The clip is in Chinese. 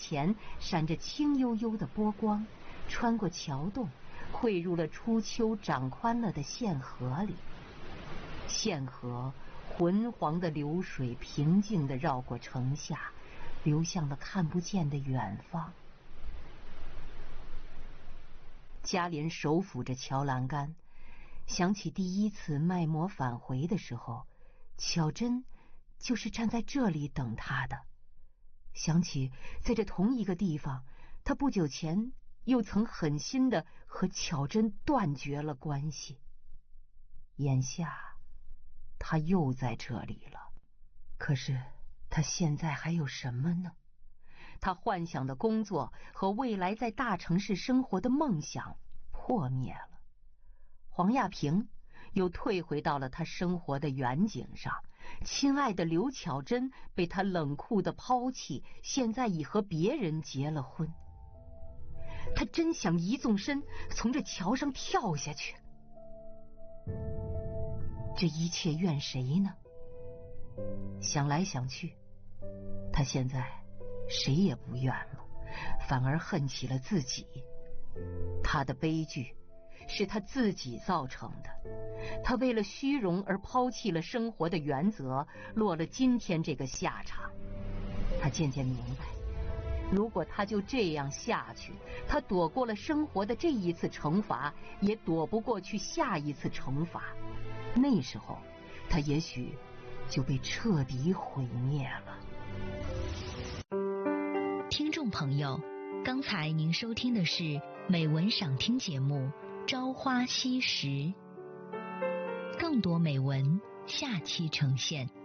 前闪着青幽幽的波光，穿过桥洞，汇入了初秋长宽了的县河里。县河浑黄的流水平静地绕过城下，流向了看不见的远方。嘉莲手抚着桥栏杆，想起第一次卖馍返回的时候，巧珍就是站在这里等他的。想起在这同一个地方，他不久前又曾狠心地和巧珍断绝了关系。眼下他又在这里了，可是他现在还有什么呢？他幻想的工作和未来在大城市生活的梦想破灭了。黄亚平又退回到了他生活的远景上，亲爱的刘巧珍被他冷酷的抛弃，现在已和别人结了婚。他真想一纵身从这桥上跳下去。这一切怨谁呢？想来想去，他现在谁也不怨了，反而恨起了自己。他的悲剧是他自己造成的，他为了虚荣而抛弃了生活的原则，落了今天这个下场。他渐渐明白，如果他就这样下去，他躲过了生活的这一次惩罚，也躲不过去下一次惩罚。那时候他也许就被彻底毁灭了。 听众朋友，刚才您收听的是美文赏听节目《朝花夕拾》，更多美文下期呈现。